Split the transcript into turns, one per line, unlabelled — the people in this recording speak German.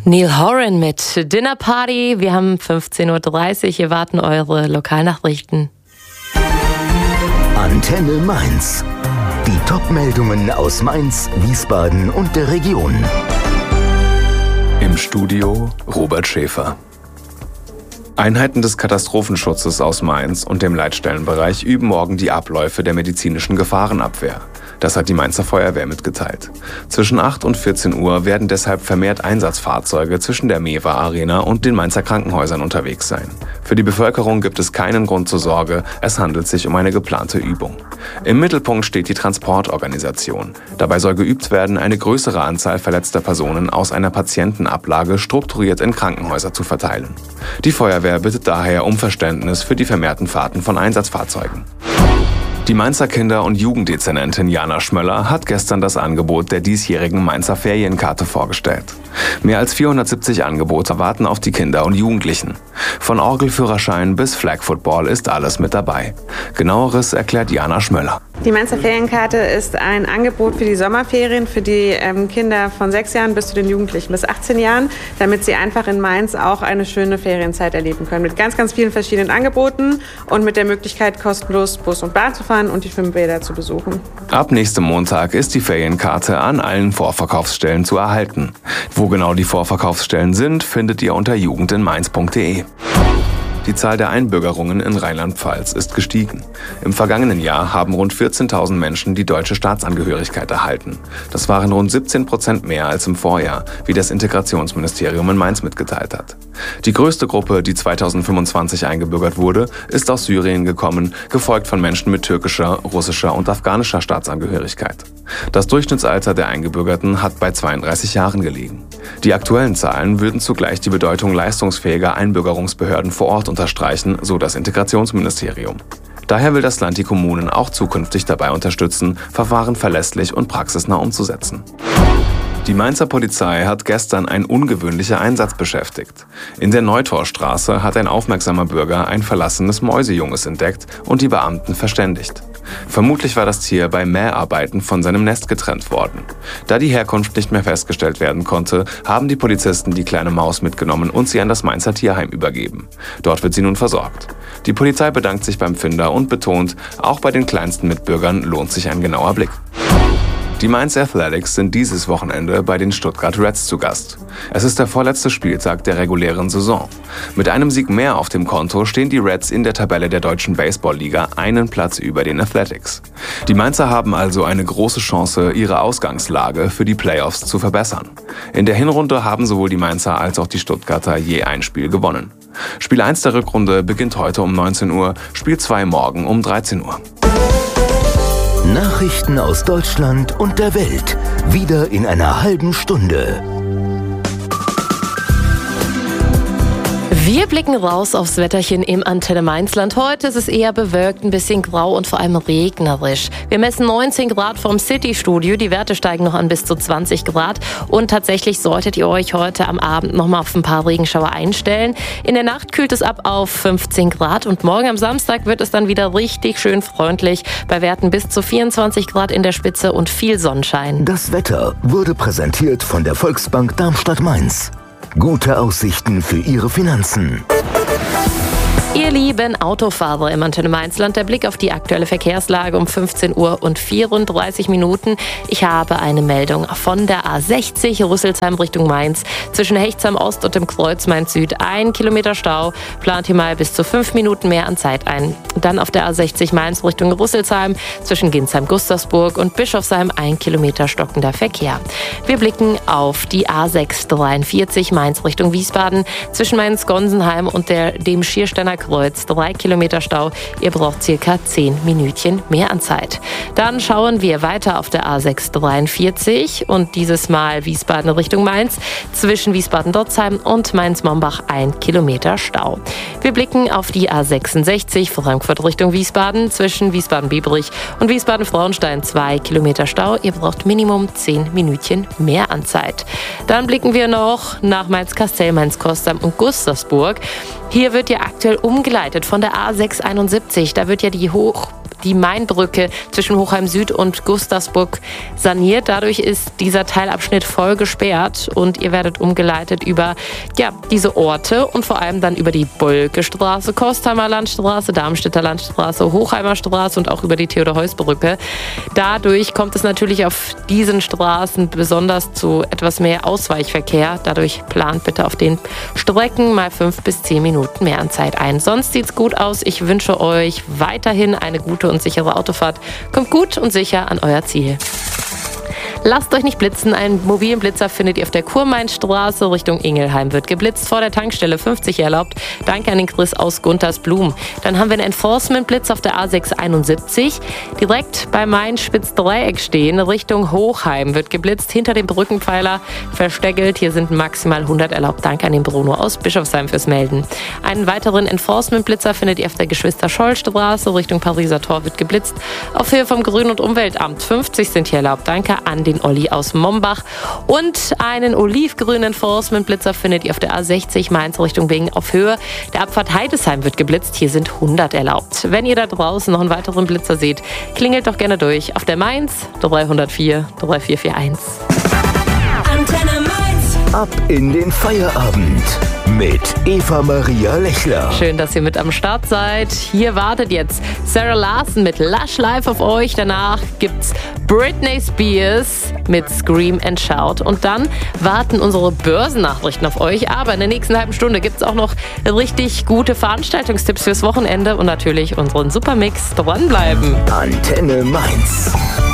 Neil Horan mit Dinner Party. Wir haben 15.30 Uhr. Hier warten eure Lokalnachrichten.
Antenne Mainz. Die Top-Meldungen aus Mainz, Wiesbaden und der Region.
Im Studio Robert Schäfer. Einheiten des Katastrophenschutzes aus Mainz und dem Leitstellenbereich üben morgen die Abläufe der medizinischen Gefahrenabwehr. Das hat die Mainzer Feuerwehr mitgeteilt. Zwischen 8 und 14 Uhr werden deshalb vermehrt Einsatzfahrzeuge zwischen der Mewa Arena und den Mainzer Krankenhäusern unterwegs sein. Für die Bevölkerung gibt es keinen Grund zur Sorge, es handelt sich um eine geplante Übung. Im Mittelpunkt steht die Transportorganisation. Dabei soll geübt werden, eine größere Anzahl verletzter Personen aus einer Patientenablage strukturiert in Krankenhäuser zu verteilen. Die Feuerwehr bittet daher um Verständnis für die vermehrten Fahrten von Einsatzfahrzeugen. Die Mainzer Kinder- und Jugenddezernentin Jana Schmöller hat gestern das Angebot der diesjährigen Mainzer Ferienkarte vorgestellt. Mehr als 470 Angebote warten auf die Kinder und Jugendlichen. Von Orgelführerschein bis Flag Football ist alles mit dabei. Genaueres erklärt Jana Schmöller.
Die Mainzer Ferienkarte ist ein Angebot für die Sommerferien für die Kinder von 6 Jahren bis zu den Jugendlichen bis 18 Jahren, damit sie einfach in Mainz auch eine schöne Ferienzeit erleben können. Mit ganz, ganz vielen verschiedenen Angeboten und mit der Möglichkeit, kostenlos Bus und Bahn zu fahren und die Schwimmbäder zu besuchen.
Ab nächstem Montag ist die Ferienkarte an allen Vorverkaufsstellen zu erhalten. Wo genau die Vorverkaufsstellen sind, findet ihr unter jugendinmainz.de. Die Zahl der Einbürgerungen in Rheinland-Pfalz ist gestiegen. Im vergangenen Jahr haben rund 14.000 Menschen die deutsche Staatsangehörigkeit erhalten. Das waren rund 17% mehr als im Vorjahr, wie das Integrationsministerium in Mainz mitgeteilt hat. Die größte Gruppe, die 2025 eingebürgert wurde, ist aus Syrien gekommen, gefolgt von Menschen mit türkischer, russischer und afghanischer Staatsangehörigkeit. Das Durchschnittsalter der Eingebürgerten hat bei 32 Jahren gelegen. Die aktuellen Zahlen würden zugleich die Bedeutung leistungsfähiger Einbürgerungsbehörden vor Ort unterstreichen, so das Integrationsministerium. Daher will das Land die Kommunen auch zukünftig dabei unterstützen, Verfahren verlässlich und praxisnah umzusetzen. Die Mainzer Polizei hat gestern einen ungewöhnlichen Einsatz beschäftigt. In der Neutorstraße hat ein aufmerksamer Bürger ein verlassenes Mäusejunges entdeckt und die Beamten verständigt. Vermutlich war das Tier bei Mäharbeiten von seinem Nest getrennt worden. Da die Herkunft nicht mehr festgestellt werden konnte, haben die Polizisten die kleine Maus mitgenommen und sie an das Mainzer Tierheim übergeben. Dort wird sie nun versorgt. Die Polizei bedankt sich beim Finder und betont, auch bei den kleinsten Mitbürgern lohnt sich ein genauer Blick. Die Mainz Athletics sind dieses Wochenende bei den Stuttgart Reds zu Gast. Es ist der vorletzte Spieltag der regulären Saison. Mit einem Sieg mehr auf dem Konto stehen die Reds in der Tabelle der Deutschen Baseball-Liga einen Platz über den Athletics. Die Mainzer haben also eine große Chance, ihre Ausgangslage für die Playoffs zu verbessern. In der Hinrunde haben sowohl die Mainzer als auch die Stuttgarter je ein Spiel gewonnen. Spiel 1 der Rückrunde beginnt heute um 19 Uhr, Spiel 2 morgen um 13 Uhr.
Nachrichten aus Deutschland und der Welt. Wieder in einer halben Stunde.
Wir blicken raus aufs Wetterchen im Antenne Mainzland. Heute ist es eher bewölkt, ein bisschen grau und vor allem regnerisch. Wir messen 19 Grad vom City-Studio. Die Werte steigen noch an bis zu 20 Grad. Und tatsächlich solltet ihr euch heute am Abend noch mal auf ein paar Regenschauer einstellen. In der Nacht kühlt es ab auf 15 Grad. Und morgen am Samstag wird es dann wieder richtig schön freundlich. Bei Werten bis zu 24 Grad in der Spitze und viel Sonnenschein.
Das Wetter wurde präsentiert von der Volksbank Darmstadt-Mainz. Gute Aussichten für Ihre Finanzen.
Ihr lieben Autofahrer im Antenne Mainzland, der Blick auf die aktuelle Verkehrslage um 15 Uhr und 34 Minuten. Ich habe eine Meldung von der A60 Rüsselsheim Richtung Mainz. Zwischen Hechtsheim Ost und dem Kreuz Mainz Süd 1 Kilometer Stau. Plant hier mal bis zu 5 Minuten mehr an Zeit ein. Dann auf der A60 Mainz Richtung Rüsselsheim zwischen Ginsheim-Gustavsburg und Bischofsheim 1 Kilometer stockender Verkehr. Wir blicken auf die A6 43 Mainz Richtung Wiesbaden zwischen Mainz-Gonsenheim und dem Schiersteiner Kreuz 3 Kilometer Stau. Ihr braucht circa 10 Minütchen mehr an Zeit. Dann schauen wir weiter auf der A6 43 und dieses Mal Wiesbaden Richtung Mainz zwischen Wiesbaden-Dotzheim und Mainz-Mombach 1 Kilometer Stau. Wir blicken auf die A66 Frankfurt Richtung Wiesbaden zwischen Wiesbaden-Biebrich und Wiesbaden-Frauenstein 2 Kilometer Stau. Ihr braucht Minimum 10 Minütchen mehr an Zeit. Dann blicken wir noch nach Mainz-Kastell, Mainz-Kostheim und Gustavsburg. Hier wird ja aktuell umgeleitet von der A671. Da wird ja die die Mainbrücke zwischen Hochheim Süd und Gustavsburg saniert. Dadurch ist dieser Teilabschnitt voll gesperrt und ihr werdet umgeleitet über diese Orte und vor allem dann über die Bolke-Straße, Kostheimer Landstraße, Darmstädter Landstraße, Hochheimer Straße und auch über die Theodor-Heuss-Brücke. Dadurch kommt es natürlich auf diesen Straßen besonders zu etwas mehr Ausweichverkehr. Dadurch plant bitte auf den Strecken mal 5 bis 10 Minuten mehr an Zeit ein. Sonst sieht's gut aus. Ich wünsche euch weiterhin eine gute und sichere Autofahrt. Kommt gut und sicher an euer Ziel. Lasst euch nicht blitzen. Einen mobilen Blitzer findet ihr auf der Kurmainstraße Richtung Ingelheim. Wird geblitzt vor der Tankstelle 50 erlaubt. Danke an den Chris aus Guntersblum. Dann haben wir einen Enforcement-Blitz auf der A671. Direkt bei Main-Spitz-Dreieck stehen Richtung Hochheim. Wird geblitzt hinter dem Brückenpfeiler versteckelt. Hier sind maximal 100 erlaubt. Danke an den Bruno aus Bischofsheim fürs Melden. Einen weiteren Enforcement-Blitzer findet ihr auf der Geschwister-Scholl-Straße Richtung Pariser Tor. Wird geblitzt auf Höhe vom Grün- und Umweltamt. 50 sind hier erlaubt. Danke an den Olli aus Mombach. Und einen olivgrünen Enforcement-Blitzer findet ihr auf der A60 Mainz Richtung Bingen auf Höhe der Abfahrt Heidesheim. Wird geblitzt. Hier sind 100 erlaubt. Wenn ihr da draußen noch einen weiteren Blitzer seht, klingelt doch gerne durch auf der Mainz 304 3441.
Antenne Mainz. Ab in den Feierabend mit Eva-Maria Lechler.
Schön, dass ihr mit am Start seid. Hier wartet jetzt Sarah Larson mit Lush Life auf euch. Danach gibt's Britney Spears mit Scream and Shout. Und dann warten unsere Börsennachrichten auf euch. Aber in der nächsten halben Stunde gibt's auch noch richtig gute Veranstaltungstipps fürs Wochenende und natürlich unseren Supermix. Dranbleiben.
Antenne Mainz.